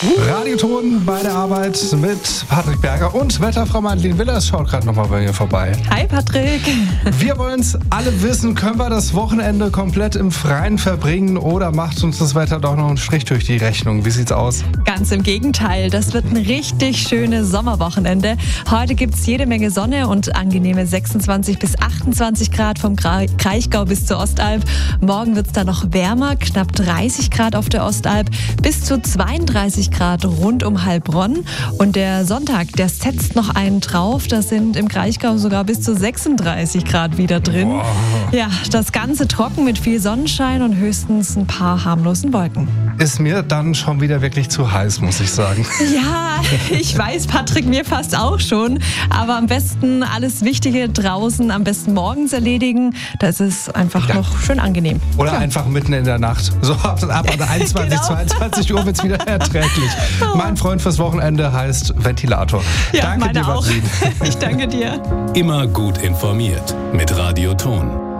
Radioton bei der Arbeit mit Patrick Berger und Wetterfrau Madeleine Willers schaut gerade nochmal bei mir vorbei. Hi Patrick. Wir wollen es alle wissen, können wir das Wochenende komplett im Freien verbringen oder macht uns das Wetter doch noch einen Strich durch die Rechnung? Wie sieht's aus? Ganz im Gegenteil, das wird ein richtig schönes Sommerwochenende. Heute gibt es jede Menge Sonne und angenehme 26 bis 28 Grad vom Kraichgau bis zur Ostalb. Morgen wird es dann noch wärmer, knapp 30 Grad auf der Ostalb, bis zu 32 Grad rund um Heilbronn. Und der Sonntag, der setzt noch einen drauf. Da sind im Kraichgau sogar bis zu 36 Grad wieder drin. Wow. Ja, das Ganze trocken mit viel Sonnenschein und höchstens ein paar harmlosen Wolken. Ist mir dann schon wieder wirklich zu heiß, muss ich sagen. Ja, ich weiß, Patrick, mir fast auch schon. Aber am besten alles Wichtige draußen, am besten morgens erledigen. Da ist es einfach noch schön angenehm. Oder einfach mitten in der Nacht. So ab 21, Genau. 22 Uhr wird es wieder erträglich. Mein Freund fürs Wochenende heißt Ventilator. Ja, Danke meine dir, auch. Madeleine. Ich danke dir. Immer gut informiert mit Radioton.